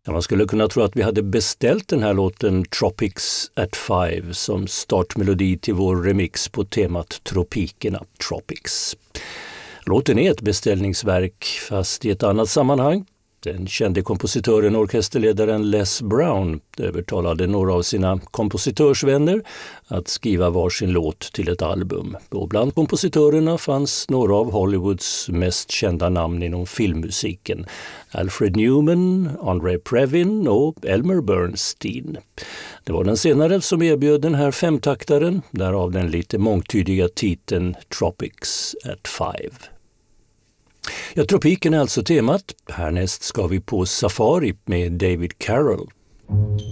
Ja, man skulle kunna tro att vi hade beställt den här låten Tropics at Five som startmelodi till vår remix på temat Tropikerna, Tropics. Låten är ett beställningsverk fast i ett annat sammanhang. Den kände kompositören och orkesterledaren Les Brown övertalade några av sina kompositörsvänner att skriva varsin låt till ett album. Och bland kompositörerna fanns några av Hollywoods mest kända namn inom filmmusiken. Alfred Newman, Andre Previn och Elmer Bernstein. Det var den senare som erbjöd den här femtaktaren, därav den lite mångtydiga titeln Tropics at Five. Ja, tropiken är alltså temat. Härnäst ska vi på safari med David Carroll.